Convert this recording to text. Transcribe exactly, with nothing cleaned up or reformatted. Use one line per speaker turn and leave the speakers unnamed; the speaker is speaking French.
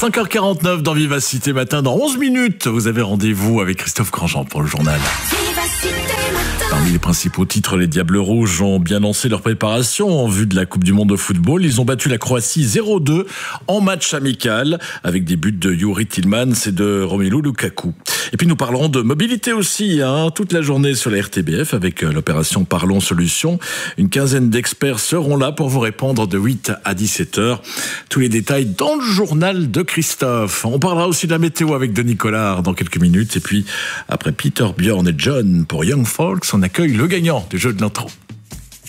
cinq heures quarante-neuf dans Vivacité Matin. Dans onze minutes, vous avez rendez-vous avec Christophe Grandjean pour le journal. Parmi les principaux titres, les Diables Rouges ont bien lancé leur préparation en vue de la Coupe du Monde de football. Ils ont battu la Croatie zéro deux en match amical avec des buts de Youri Tillmans et de Romelu Lukaku. Et puis nous parlerons de mobilité aussi, hein, toute la journée sur la R T B F avec l'opération Parlons Solutions. Une quinzaine d'experts seront là pour vous répondre de huit à dix-sept heures. Tous les détails dans le journal de Christophe. On parlera aussi de la météo avec Denis Collard dans quelques minutes. Et puis après Peter, Björn et John pour Young Folks, on accueille le gagnant du jeu de l'intro.